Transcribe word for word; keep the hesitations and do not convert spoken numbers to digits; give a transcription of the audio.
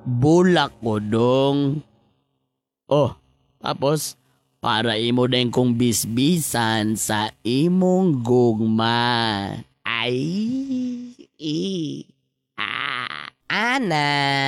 bulak ko dong. Oh, tapos para imo din kong bisbisan sa imong gugma. Ay, i, Ana,